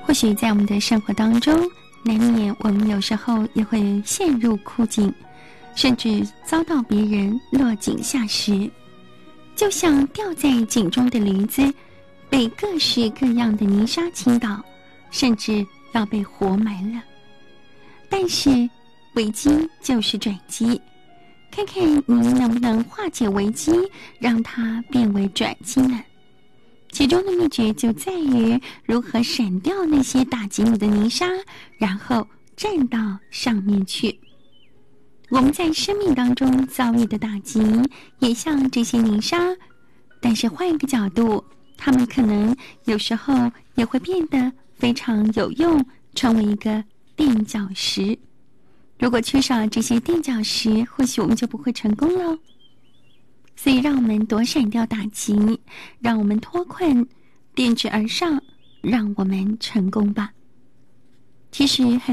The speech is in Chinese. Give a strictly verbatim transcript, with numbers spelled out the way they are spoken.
或许在我们的生活当中，难免我们有时候也会陷入困境，甚至遭到别人落井下石，就像掉在井中的驴子，被各式各样的泥沙倾倒，甚至要被活埋了。但是危机就是转机，看看你能不能化解危机，让它变为转机呢？其中的秘诀就在于如何闪掉那些打击你的泥沙，然后站到上面去。我们在生命当中遭遇的打击也像这些泥沙，但是换一个角度，它们可能有时候也会变得非常有用，成为一个垫脚石。如果缺少这些垫脚石，或许我们就不会成功了。所以让我们躲闪掉打击，让我们脱困，垫直而上，让我们成功吧。其实很